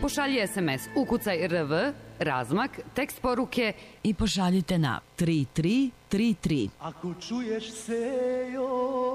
Pošalji SMS, ukucaj RV, razmak, tekst poruke i pošaljite na 3333. Ako čuješ se joj